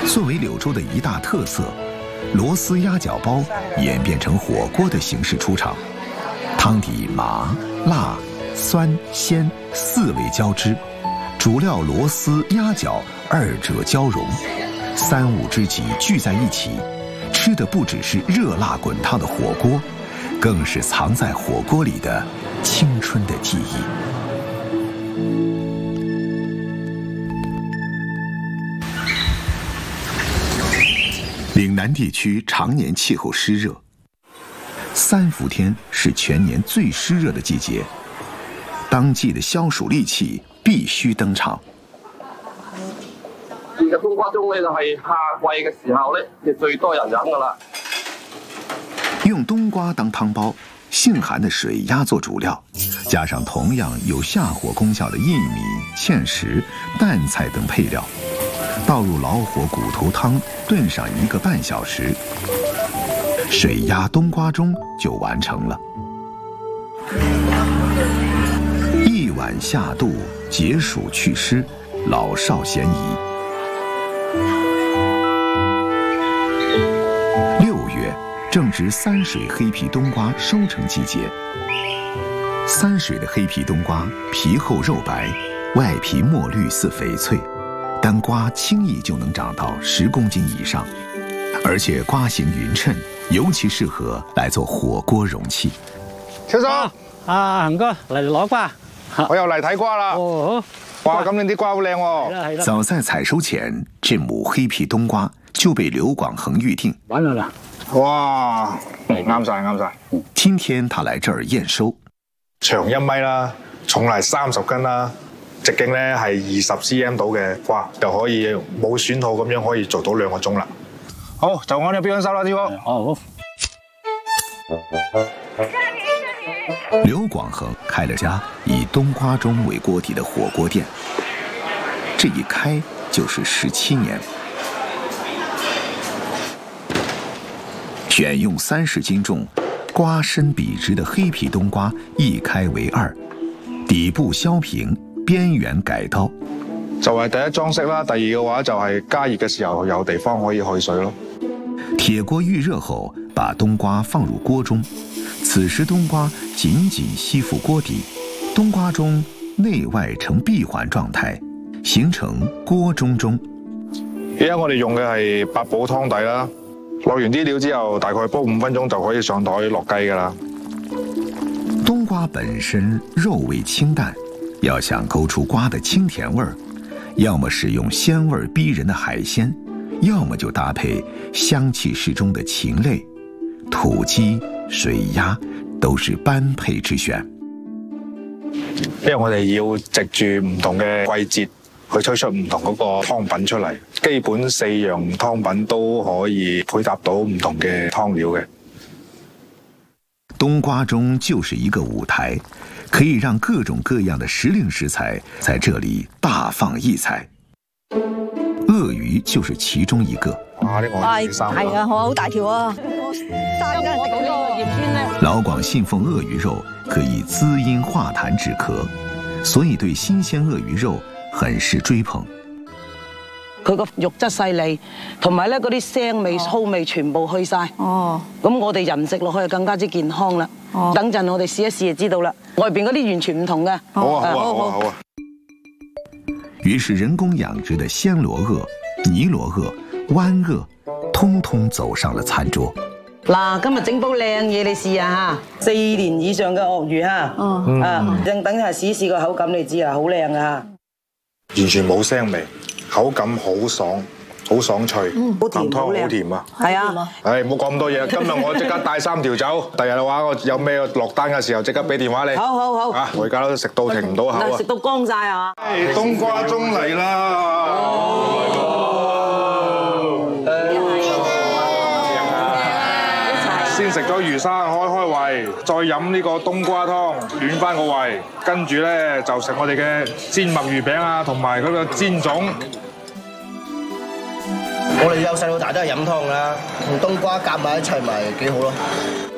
作为柳州的一大特色，螺丝鸭脚包演变成火锅的形式出场，汤底麻、辣、酸、鲜4味交织，主料螺丝、鸭脚二者交融，3、5知己聚在一起，吃的不只是热辣滚烫的火锅，更是藏在火锅里的青春的记忆。岭南地区常年气候湿热，3伏天是全年最湿热的季节，当季的消暑利器必須登場。 而家冬瓜盅咧就係夏季嘅時候咧，就最多人飲噶啦。 用冬瓜當湯包，性寒的水鴨做主料，加上同樣有下火功效的薏米、芡實、淡菜等配料，倒入老火骨頭湯燉上1個半小時，水鴨冬瓜盅就完成了。一碗下肚，解暑祛濕，老少咸宜。6月正值3水黑皮冬瓜收成季节。3水的黑皮冬瓜皮厚肉白，外皮墨绿似翡翠，单瓜轻易就能长到10公斤以上，而且瓜形匀称，尤其適合來做火鍋容器。 超叔， 恒哥嚟攞瓜， 我又嚟睇瓜啦。 哦， 哇，今年啲瓜好靚喎。 早在採收前，這畝黑皮冬瓜就被劉廣恆預定。 完了啦！ 哇，啱晒啱晒。 今天他來這兒驗收。 長1米啦，重嚟30斤啦，直徑咧係20 cm 到嘅瓜，又可以冇損耗咁樣可以做到2個鐘啦。好，就按照標準收啦，師傅。 哦。 劉廣恆開了家以冬瓜盅為鍋底的火鍋店，這一開就是17年。選用30斤重、瓜身筆直的黑皮冬瓜一開為2，底部削平，邊緣改刀。 就係第一裝飾啦，第二嘅話就係加熱嘅時候有地方可以去水咯。 鐵鍋預熱後，把冬瓜放入鍋中，此時冬瓜緊緊吸附鍋底，冬瓜盅內外呈閉環狀態，形成鍋中盅。 而家我哋用嘅係八寶湯底啦，落完啲料之後，大概煲5分鐘就可以上台落雞㗎啦。 冬瓜本身肉味清淡，要想勾出瓜的清甜味兒，要麼使用鮮味逼人的海鮮，要麼就搭配香氣適中的禽類，土雞、水鴨都是般配之選。 因為我哋要藉住唔同嘅季節去推出唔同嗰個湯品出嚟，基本4樣湯品都可以配搭到唔同嘅湯料嘅。 冬瓜盅就是一個舞台，可以讓各種各樣的時令食材在這裡大放異彩。鱷魚就是其中一個。 哇！呢個係啊，好大條啊！ 老廣信奉鱷魚肉可以滋陰化痰止咳，所以對新鮮鱷魚肉很是追捧。 佢個肉質細膩，同埋咧嗰啲腥味、騷味全部去晒。哦，咁我哋人食落去就更加之健康啦。哦，等陣我哋試一試就知道啦。外邊嗰啲完全唔同嘅。 好啊，好啊，好啊，好啊。 於是人工養殖的暹羅鱷、尼羅鱷、灣鱷，通通走上了餐桌。 嗱，今日整煲靚嘢你試下嚇，4年以上嘅鱷魚嚇，等下試一試個口感你知啦，好靚啊！ 完全冇腥味，口感好爽，好爽脆，湯好甜啊！ 係啊， 唉，唔好講咁多嘢，今日我即刻帶3條走，第日嘅話我有咩落單嘅時候即刻俾電話你。好好好。啊，我而家都食到停唔到口啊！ 食到乾晒係嘛？ 冬瓜盅嚟啦！先食咗魚生開胃，再飲呢個冬瓜湯暖翻個胃，跟住咧就食我哋嘅煎墨魚餅啊，同埋嗰個煎粽。 我哋由細到大都係飲湯㗎啦，同冬瓜夾埋一齊咪幾好咯。